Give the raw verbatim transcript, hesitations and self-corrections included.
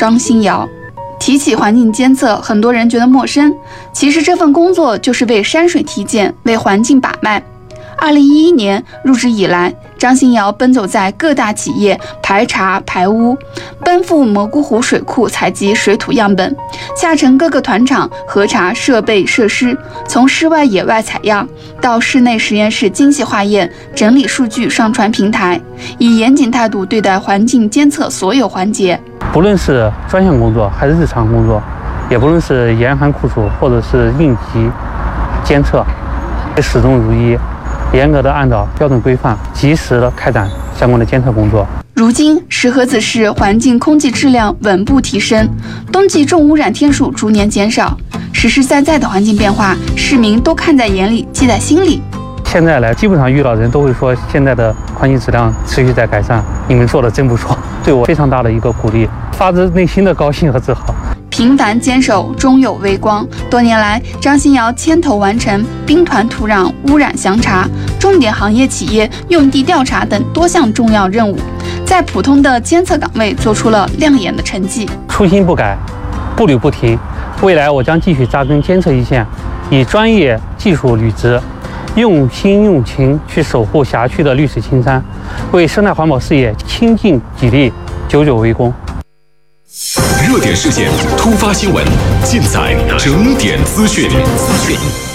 张新尧。提起环境监测，很多人觉得陌生，其实这份工作就是为山水体检，为环境把脉。二零一一年入职以来，张新尧奔走在各大企业排查排污，奔赴蘑菇湖水库采集水土样本，下沉各个团场核查设备设施，从室外野外采样到室内实验室精细化验，整理数据上传平台，以严谨态度对待环境监测所有环节。 不论是专项工作还是日常工作，也不论是严寒酷暑或者是应急监测，始终如一，严格的按照标准规范，及时的开展相关的监测工作。 如今，石河子市环境空气质量稳步提升，冬季重污染天数逐年减少，实实在在的环境变化，市民都看在眼里，记在心里。 现在来，基本上遇到人都会说，现在的环境质量持续在改善，你们做的真不错，对我非常大的一个鼓励，发自内心的高兴和自豪。 平凡坚守，终有微光。多年来，张新尧牵头完成兵团土壤污染详查、重点行业企业用地调查等多项重要任务，在普通的监测岗位做出了亮眼的成绩。 初心不改，步履不停，未来我将继续扎根监测一线，以专业技术履职，用心用情去守护辖区的绿水青山，为生态环保事业倾尽己力，久久为功。 热点事件、突发新闻，尽在整点资讯。